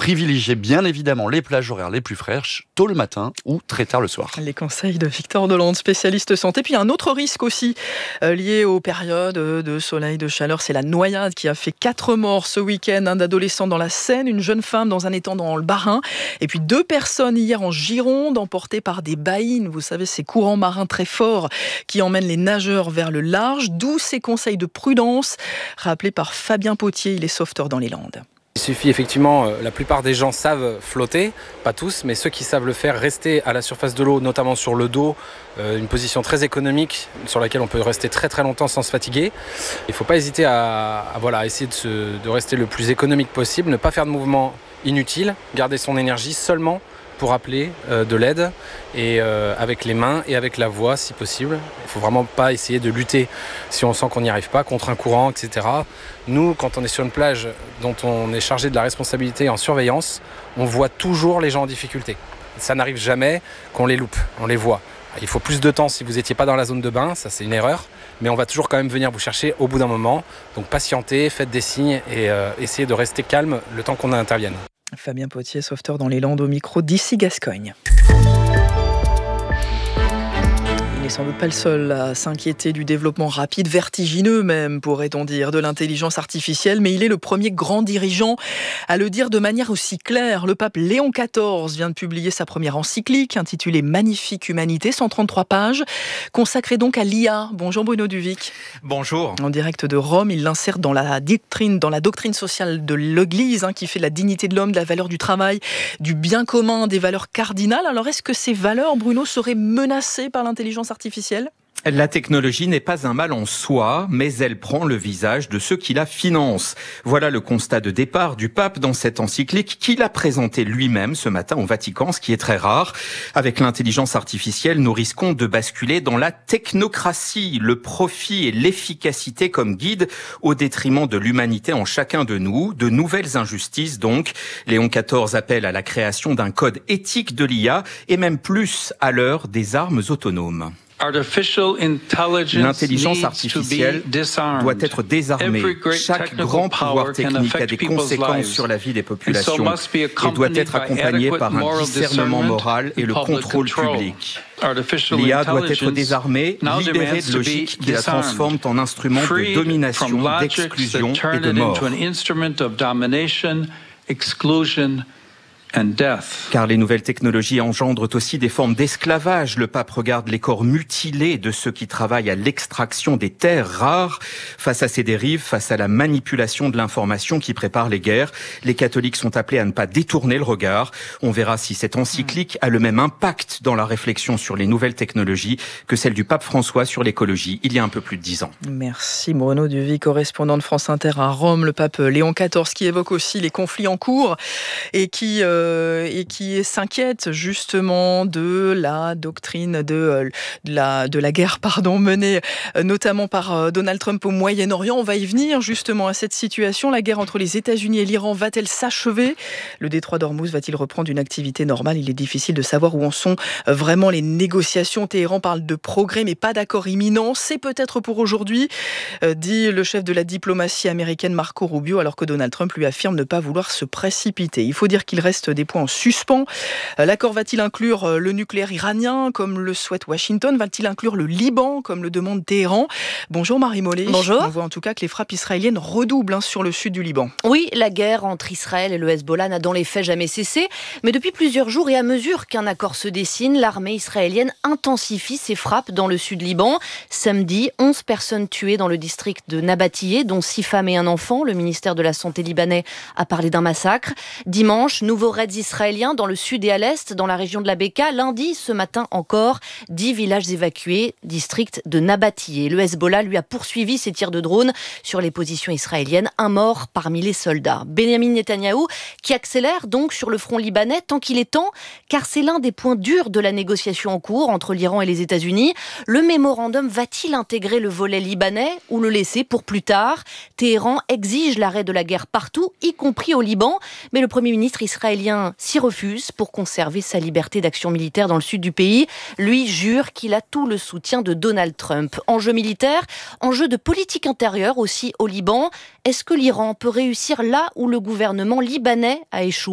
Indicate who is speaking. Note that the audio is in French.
Speaker 1: Privilégiez bien évidemment les plages horaires les plus fraîches, tôt le matin ou très tard le soir.
Speaker 2: Les conseils de Victor Delande, spécialiste santé. Puis un autre risque aussi lié aux périodes de soleil, de chaleur, c'est la noyade qui a fait 4 morts ce week-end. Un adolescent dans la Seine, une jeune femme dans un étang dans le Bas-Rhin. Et puis 2 personnes hier en Gironde, emportées par des baïnes. Vous savez, ces courants marins très forts qui emmènent les nageurs vers le large. D'où ces conseils de prudence, rappelés par Fabien Potier, il est sauveteur dans les Landes.
Speaker 3: Il suffit effectivement, la plupart des gens savent flotter, pas tous, mais ceux qui savent le faire, rester à la surface de l'eau, notamment sur le dos, une position très économique sur laquelle on peut rester très très longtemps sans se fatiguer. Il ne faut pas hésiter à essayer de rester le plus économique possible, ne pas faire de mouvements inutiles, garder son énergie seulement pour appeler de l'aide et avec les mains et avec la voix si possible. Il ne faut vraiment pas essayer de lutter si on sent qu'on n'y arrive pas contre un courant, etc. Nous, quand on est sur une plage dont on est chargé de la responsabilité en surveillance, on voit toujours les gens en difficulté. Ça n'arrive jamais qu'on les loupe, on les voit. Il faut plus de temps si vous n'étiez pas dans la zone de bain, ça c'est une erreur, mais on va toujours quand même venir vous chercher au bout d'un moment. Donc patientez, faites des signes et essayez de rester calme le temps qu'on intervienne.
Speaker 2: Fabien Potier, sauveteur dans les Landes, au micro d'ici Gascogne. Il n'est sans doute pas le seul à s'inquiéter du développement rapide, vertigineux même, pourrait-on dire, de l'intelligence artificielle, mais il est le premier grand dirigeant à le dire de manière aussi claire. Le pape Léon XIV vient de publier sa première encyclique, intitulée Magnifique Humanité, 133 pages, consacrée donc à l'IA. Bonjour Bruno Duvic.
Speaker 4: Bonjour.
Speaker 2: En direct de Rome, il l'insère dans la doctrine sociale de l'Église, qui fait de la dignité de l'homme, de la valeur du travail, du bien commun, des valeurs cardinales. Alors est-ce que ces valeurs, Bruno, seraient menacées par l'intelligence artificielle ?
Speaker 4: La technologie n'est pas un mal en soi, mais elle prend le visage de ceux qui la financent. Voilà le constat de départ du pape dans cette encyclique qu'il a présentée lui-même ce matin au Vatican, ce qui est très rare. Avec l'intelligence artificielle, nous risquons de basculer dans la technocratie, le profit et l'efficacité comme guide au détriment de l'humanité en chacun de nous. De nouvelles injustices donc. Léon XIV appelle à la création d'un code éthique de l'IA et même plus à l'heure des armes autonomes. L'intelligence artificielle doit être désarmée. Chaque grand pouvoir technique a des conséquences sur la vie des populations et doit être accompagné par un discernement moral et le contrôle public. L'IA doit être désarmée, libérée de logiques qui la transforment en instrument de domination, d'exclusion et de mort. Car les nouvelles technologies engendrent aussi des formes d'esclavage. Le pape regarde les corps mutilés de ceux qui travaillent à l'extraction des terres rares. Face à ces dérives, face à la manipulation de l'information qui prépare les guerres, les catholiques sont appelés à ne pas détourner le regard. On verra si cette encyclique a le même impact dans la réflexion sur les nouvelles technologies que celle du pape François sur l'écologie il y a un peu plus de 10 ans.
Speaker 2: Merci Bruno Duvic, correspondant de France Inter à Rome. Le pape Léon XIV qui évoque aussi les conflits en cours et qui s'inquiète justement de la doctrine de la guerre menée notamment par Donald Trump au Moyen-Orient. On va y venir justement à cette situation. La guerre entre les États-Unis et l'Iran va-t-elle s'achever ? Le détroit d'Ormuz va-t-il reprendre une activité normale ? Il est difficile de savoir où en sont vraiment les négociations. Téhéran parle de progrès mais pas d'accord imminent. C'est peut-être pour aujourd'hui, dit le chef de la diplomatie américaine Marco Rubio, alors que Donald Trump lui affirme ne pas vouloir se précipiter. Il faut dire qu'il reste des points en suspens. L'accord va-t-il inclure le nucléaire iranien, comme le souhaite Washington ? Va-t-il inclure le Liban, comme le demande Téhéran ? Bonjour Marie Mollet.
Speaker 5: Bonjour.
Speaker 2: On voit en tout cas que les frappes israéliennes redoublent sur le sud du Liban.
Speaker 5: Oui, la guerre entre Israël et le Hezbollah n'a dans les faits jamais cessé. Mais depuis plusieurs jours et à mesure qu'un accord se dessine, l'armée israélienne intensifie ses frappes dans le sud Liban. Samedi, 11 personnes tuées dans le district de Nabatiyeh, dont 6 femmes et un enfant. Le ministère de la Santé libanais a parlé d'un massacre. Dimanche, nouveau raid israéliens dans le sud et à l'est, dans la région de la Beka. Lundi, ce matin encore, 10 villages évacués, district de Nabatiyeh. Le Hezbollah lui a poursuivi ses tirs de drone sur les positions israéliennes. Un mort parmi les soldats. Benjamin Netanyahou qui accélère donc sur le front libanais tant qu'il est temps, car c'est l'un des points durs de la négociation en cours entre l'Iran et les États-Unis. Le mémorandum va-t-il intégrer le volet libanais ou le laisser pour plus tard ? Téhéran exige l'arrêt de la guerre partout, y compris au Liban, mais le Premier ministre israélien s'y refuse pour conserver sa liberté d'action militaire dans le sud du pays. Lui jure qu'il a tout le soutien de Donald Trump. Enjeu militaire, enjeu de politique intérieure aussi au Liban. Est-ce que l'Iran peut réussir là où le gouvernement libanais a échoué ?